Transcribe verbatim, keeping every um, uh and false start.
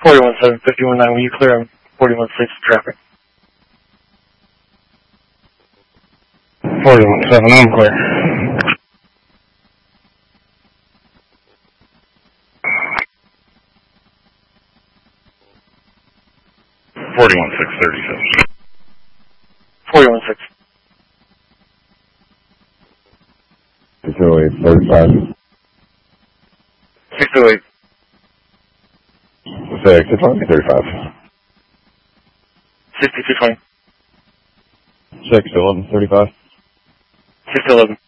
forty-one seven, fifty-one nine, will you clear on forty-one six traffic? forty-one seven, I'm clear. forty-one six, thirty-seven. forty-one six. six oh eight, thirty-five. six oh eight. Say, exit twenty, thirty-five. sixty-two twenty. six eleven, thirty-five. six eleven.